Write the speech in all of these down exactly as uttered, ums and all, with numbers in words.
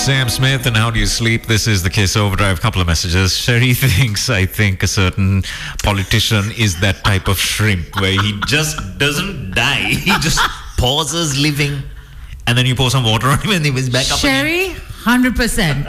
Sam Smith and How Do You Sleep? This is the Kiss Overdrive. Couple of messages. Sherry thinks, I think a certain politician is that type of shrimp where he just doesn't die. He just pauses living and then you pour some water on him and he was back up Sherry, again. one hundred percent.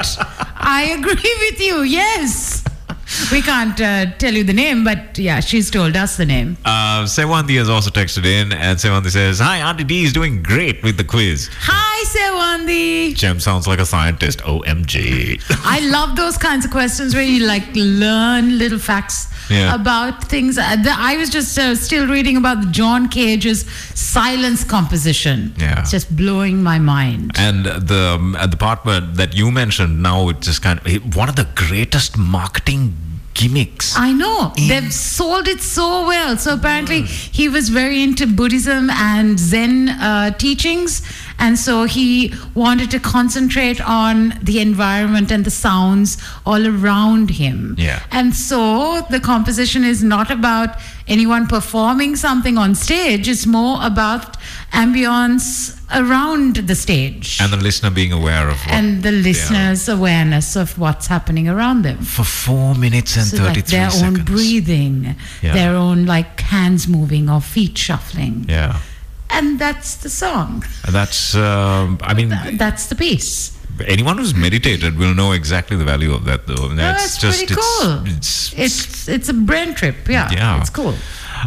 I agree with you, yes. We can't uh, tell you the name, but yeah, she's told us the name. Uh, Sewanti has also texted in, and Sewanti says, hi, Auntie D is doing great with the quiz. Hi, Sewanti. Jem sounds like a scientist. O M G. I love those kinds of questions where you like learn little facts Yeah. about things. Uh, the, I was just uh, still reading about John Cage's silence composition. Yeah. It's just blowing my mind. And the um, uh, the part where, that you mentioned now, it's just kind of one of the greatest marketing gimmicks. I know. They've sold it so well. So apparently he was very into Buddhism and Zen uh, teachings. And so he wanted to concentrate on the environment and the sounds all around him. Yeah. And so the composition is not about anyone performing something on stage. It's more about ambience around the stage. And the listener being aware of what, And the listener's awareness of what's happening around them. for four minutes and So thirty-three like their seconds. own breathing, Yeah. their own like hands moving or feet shuffling. Yeah. And that's the song. That's, um, I mean, Th- That's the piece. anyone who's meditated will know exactly the value of that, though. That's That's just, pretty it's, cool. It's, It's it's a brain trip. Yeah. Yeah. It's cool.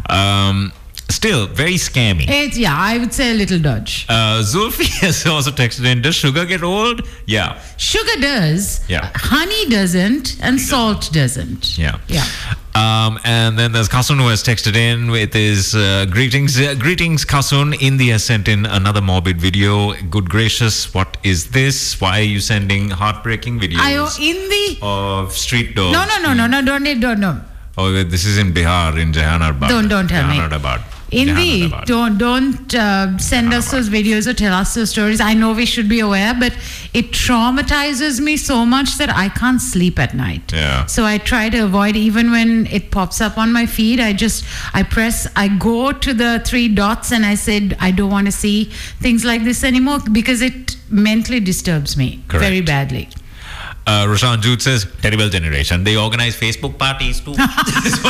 um, still very scammy. It's, yeah, I would say a little dodge. Uh, Zulfi has also texted in, does sugar get old? Yeah. Sugar does. Yeah. Honey doesn't. And salt doesn't. Yeah. Yeah. Um, and then there's Kasun who has texted in with his uh, greetings. Uh, greetings, Kasun. India has sent in another morbid video. Good gracious, what is this? Why are you sending heartbreaking videos I, in the... of street dogs? No, no, no, no, no, don't, don't, no. Oh, this is in Bihar, in Jahanabad. Don't- don't tell me. Jahanabad. Indeed, Jahanabad. don't don't uh, send us those videos or tell us those stories. I know we should be aware, but it traumatizes me so much that I can't sleep at night. Yeah. So I try to avoid, even when it pops up on my feed, I just, I press, I go to the three dots and I said, I don't want to see things like this anymore because it mentally disturbs me Correct. very badly. Uh, Roshan Jude says, terrible generation. They organize Facebook parties too. That's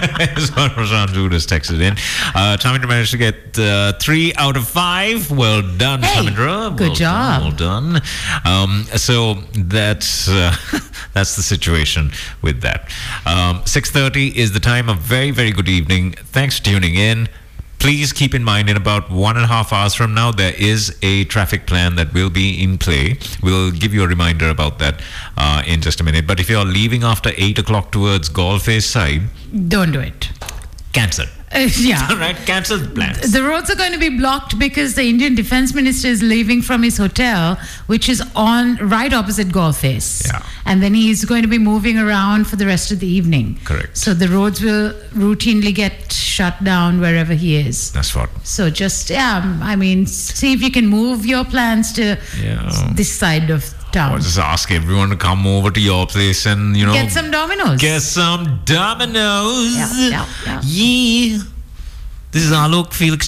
what Roshan Jude has texted in. Uh, Chamindra managed to get uh, three out of five. Well done, Hey, Chamindra. good well job. Done, well done. Um, so that's uh, that's the situation with that. Um, six thirty is the time. A very, very good evening. Thanks for tuning in. Please keep in mind, in about one and a half hours from now, there is a traffic plan that will be in play. We'll give you a reminder about that uh, in just a minute. But if you're leaving after eight o'clock towards Galface side, Don't do it. cancel. Uh, yeah. All right, cancel the plans. The roads are going to be blocked because the Indian Defence Minister is leaving from his hotel, which is on right opposite Galface. Yeah. And then he's going to be moving around for the rest of the evening. Correct. So the roads will routinely get shut down wherever he is. That's what. So just, yeah, I mean, see if you can move your plans to Yeah. this side of town. Or just ask everyone to come over to your place and, you know, Get some Dominoes. get some Dominoes. Yeah, yeah, yeah. Yeah. This is Alok Felix